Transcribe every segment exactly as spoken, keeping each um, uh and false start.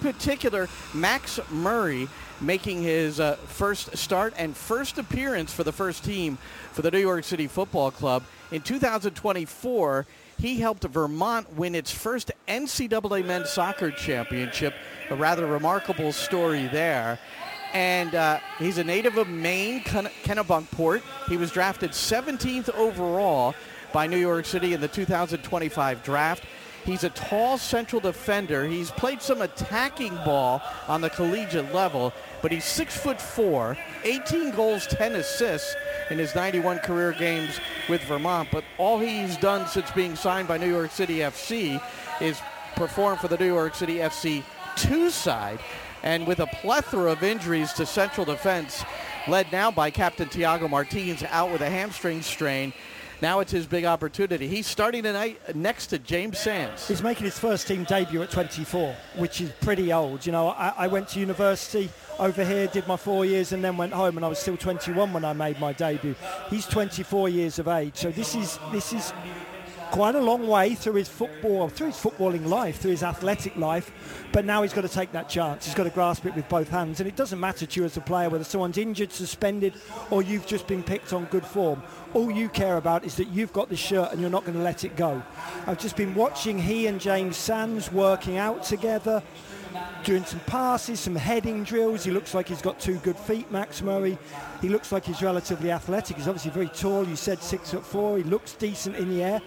particular, Max Murray making his uh, first start and first appearance for the first team for the New York City Football Club. In two thousand twenty-four, he helped Vermont win its first N C double A men's soccer championship, a rather remarkable story there. And uh, he's a native of Maine, Ken- Kennebunkport. He was drafted seventeenth overall by New York City in the two thousand twenty-five draft. He's a tall central defender. He's played some attacking ball on the collegiate level, but he's six foot four, eighteen goals, ten assists in his ninety-one career games with Vermont. But all he's done since being signed by New York City F C is perform for the New York City F C two side. And with a plethora of injuries to central defense, led now by Captain Thiago Martins, out with a hamstring strain, now it's his big opportunity. He's starting tonight next to James Sands. He's making his first team debut at twenty-four, which is pretty old. You know, I, I went to university over here, did my four years, and then went home, and I was still twenty-one when I made my debut. He's twenty-four years of age, so this is this is quite a long way through his football, through his footballing life, through his athletic life, but now he's got to take that chance. He's got to grasp it with both hands, and it doesn't matter to you as a player whether someone's injured, suspended, or you've just been picked on good form. All you care about is that you've got the shirt and you're not going to let it go. I've just been watching he and James Sands working out together, doing some passes, some heading drills. He looks like he's got two good feet, Max Murray. He looks like he's relatively athletic. He's obviously very tall. You said six foot four. He looks decent in the air.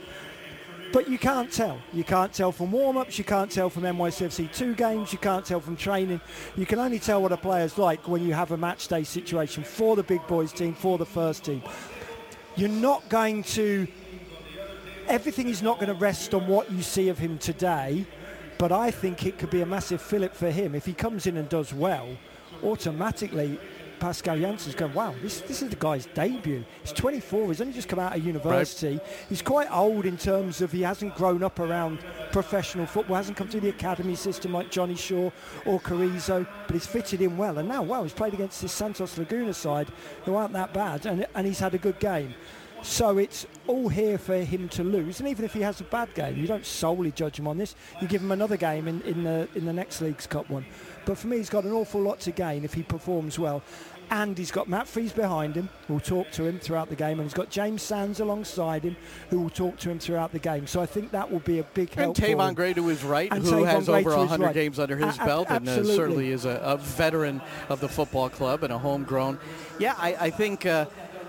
But you can't tell. You can't tell from warm-ups. You can't tell from N Y C F C two games. You can't tell from training. You can only tell what a player's like when you have a match day situation for the big boys team, for the first team. You're not going to... Everything is not going to rest on what you see of him today, but I think it could be a massive fillip for him. If he comes in and does well, automatically Pascal Jansen's going, wow, this this is the guy's debut. He's twenty-four, he's only just come out of university. Right. He's quite old in terms of he hasn't grown up around professional football, hasn't come through the academy system like Johnny Shaw or Carrizo, but he's fitted in well. And now, wow, he's played against this Santos Laguna side who aren't that bad, and, and he's had a good game. So it's all here for him to lose, and even if he has a bad game, you don't solely judge him on this. You give him another game in, in the in the next Leagues Cup one. But for me, he's got an awful lot to gain if he performs well. And he's got Matt Fries behind him, who will talk to him throughout the game, and he's got James Sands alongside him, who will talk to him throughout the game. So I think that will be a big help. And Tavon Gray to his right, and who Tavon has Gray over one hundred right. games under his a- belt, a- and uh, certainly is a, a veteran of the football club and a homegrown. Yeah, I, I think uh,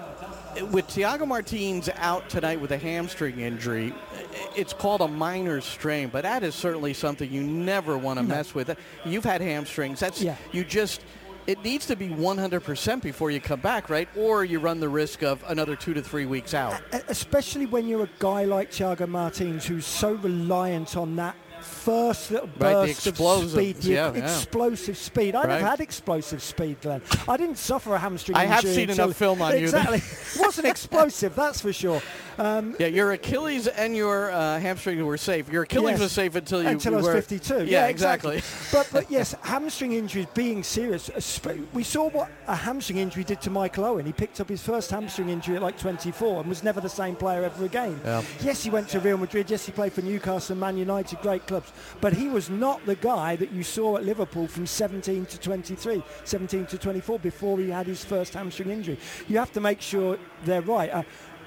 with Thiago Martins out tonight with a hamstring injury, it's called a minor strain, but that is certainly something you never want to no. mess with. You've had hamstrings. That's yeah. you just. It needs to be one hundred percent before you come back, right? Or you run the risk of another two to three weeks out. Especially when you're a guy like Thiago Martins, who's so reliant on that first little right, burst of speed, the yeah, explosive yeah. speed. I right. never had explosive speed, Glenn. I didn't suffer a hamstring I injury. have seen enough film on exactly. you. Exactly. It wasn't explosive, that's for sure. Um, yeah, your Achilles and your uh, hamstring were safe. Your Achilles yes, was safe until you until I was were, fifty-two. Yeah, yeah exactly. exactly. but but yes, hamstring injuries being serious. We saw what a hamstring injury did to Michael Owen. He picked up his first hamstring injury at like twenty-four and was never the same player ever again. Yeah. Yes, he went to Real Madrid. Yes, he played for Newcastle and Man United, great clubs. But he was not the guy that you saw at Liverpool from seventeen to twenty-three, seventeen to twenty-four before he had his first hamstring injury. You have to make sure they're right. Uh,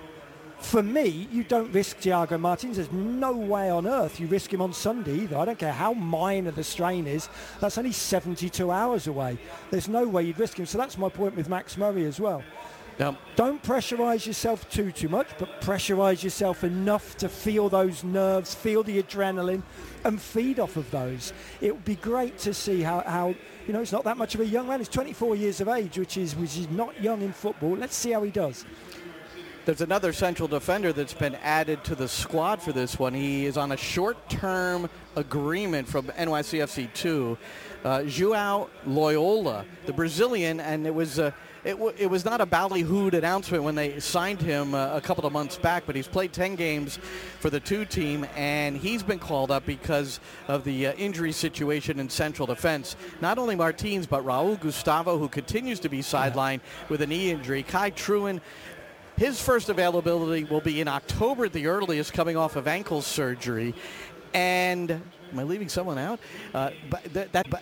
For me, you don't risk Thiago Martins. There's no way on earth you risk him on Sunday either. I don't care how minor the strain is. That's only seventy-two hours away. There's no way you'd risk him. So that's my point with Max Murray as well. Yep. Don't pressurise yourself too, too much, but pressurise yourself enough to feel those nerves, feel the adrenaline, and feed off of those. It would be great to see how, how you know, it's not that much of a young man. He's twenty-four years of age, which is which is not young in football. Let's see how he does. There's another central defender that's been added to the squad for this one. He is on a short-term agreement from N Y C F C two. Uh, João Loyola, the Brazilian, and it was uh, it, w- it was not a ballyhooed announcement when they signed him uh, a couple of months back, but he's played ten games for the two team, and he's been called up because of the uh, injury situation in central defense. Not only Martins, but Raul Gustavo, who continues to be sidelined yeah. with a knee injury. Kai Truin, his first availability will be in October at the earliest, coming off of ankle surgery. And am I leaving someone out? Uh, but that, that but